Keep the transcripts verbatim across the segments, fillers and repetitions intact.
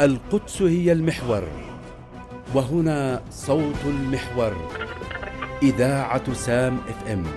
القدس هي المحور، وهنا صوت المحور، إذاعة سام اف ام.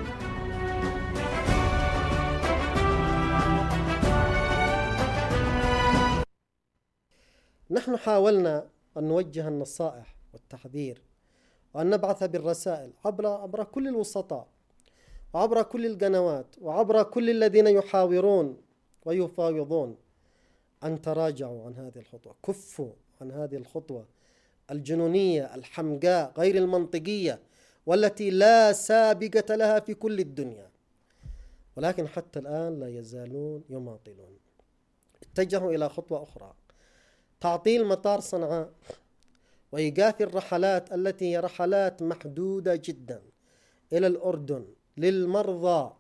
نحن حاولنا أن نوجه النصائح والتحذير وأن نبعث بالرسائل عبر عبر كل الوسطاء وعبر كل القنوات وعبر كل الذين يحاورون ويفاوضون أن تراجعوا عن هذه الخطوة، كفوا عن هذه الخطوة الجنونية الحمقاء غير المنطقية والتي لا سابقة لها في كل الدنيا. ولكن حتى الآن لا يزالون يماطلون. اتجهوا إلى خطوة أخرى، تعطيل مطار صنعاء وإيقاف الرحلات التي هي رحلات محدودة جدا إلى الأردن للمرضى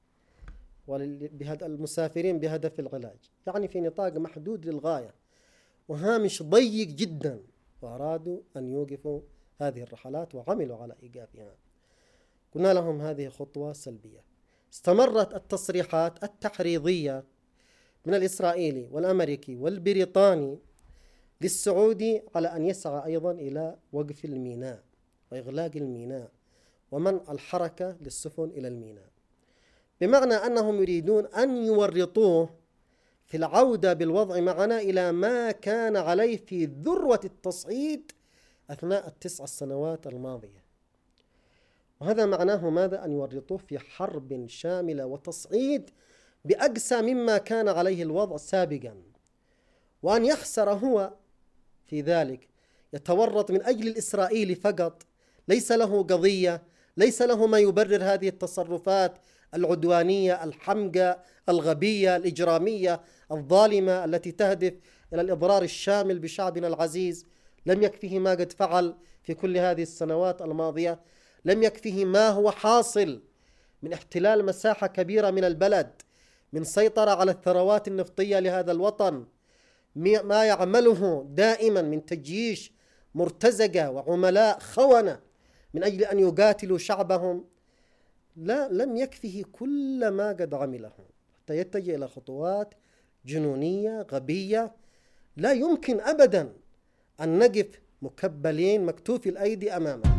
والمسافرين بهدف العلاج، يعني في نطاق محدود للغاية وهامش ضيق جدا، وأرادوا أن يوقفوا هذه الرحلات وعملوا على إيقافها. قلنا لهم هذه خطوة سلبية. استمرت التصريحات التحريضية من الإسرائيلي والأمريكي والبريطاني للسعودي على أن يسعى أيضا إلى وقف الميناء وإغلاق الميناء ومنع الحركة للسفن إلى الميناء، بمعنى أنهم يريدون أن يورطوه في العودة بالوضع معنا إلى ما كان عليه في ذروة التصعيد أثناء التسع السنوات الماضية. وهذا معناه ماذا؟ أن يورطوه في حرب شاملة وتصعيد بأقسى مما كان عليه الوضع سابقا، وأن يخسر هو في ذلك، يتورط من أجل الإسرائيلي فقط، ليس له قضية، ليس له ما يبرر هذه التصرفات العدوانية الحمقى الغبية الإجرامية الظالمة التي تهدف إلى الإضرار الشامل بشعبنا العزيز. لم يكفيه ما قد فعل في كل هذه السنوات الماضية، لم يكفيه ما هو حاصل من احتلال مساحة كبيرة من البلد، من سيطرة على الثروات النفطية لهذا الوطن، ما يعمله دائما من تجييش مرتزقة وعملاء خونة من أجل أن يقاتلوا شعبهم. لا، لم يكفه كل ما قد عمله حتى يتجه إلى خطوات جنونية غبية. لا يمكن أبدا أن نقف مكبلين مكتوفي الأيدي أمامه.